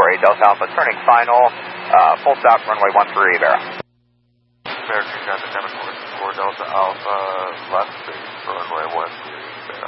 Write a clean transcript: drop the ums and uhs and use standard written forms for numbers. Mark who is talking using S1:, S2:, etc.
S1: 8 Delta Alpha, turning final, full stop, runway 13 Iberia.
S2: American Delta 744 Delta Alpha, left base for runway 13 Iberia.